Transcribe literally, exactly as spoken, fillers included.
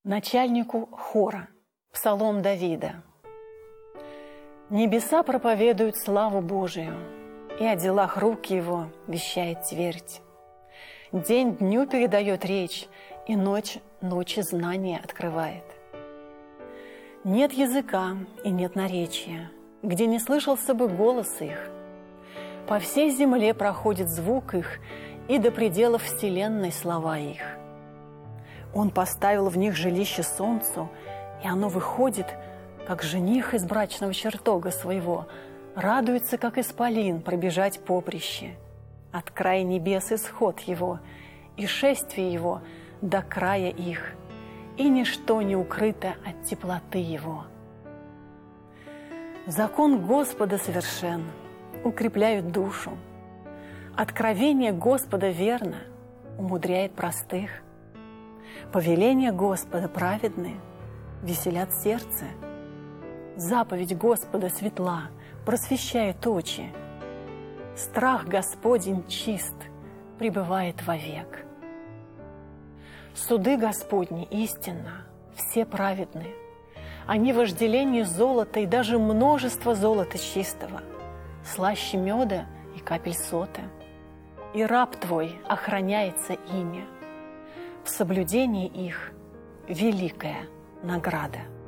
Начальнику хора. Псалом Давида. Небеса проповедуют славу Божию, и о делах рук Его вещает твердь. День дню передает речь, и ночь ночи знания открывает. Нет языка и нет наречия, где не слышался бы голос их. По всей земле проходит звук их, и до пределов вселенной слова их. Он поставил в них жилище солнцу, и оно выходит, как жених из брачного чертога своего, радуется, как исполин, пробежать поприще. От края небес исход его, и шествие его до края их, и ничто не укрыто от теплоты его. Закон Господа совершен, укрепляют душу. Откровение Господа верно, умудряет простых. Повеления Господа праведны, веселят сердце. Заповедь Господа светла, просвещает очи. Страх Господень чист, пребывает вовек. Суды Господни истинно, все праведны. Они вожделение золота и даже множество золота чистого, слаще меда и капель сота. И раб Твой охраняется ими. В соблюдении их великая награда.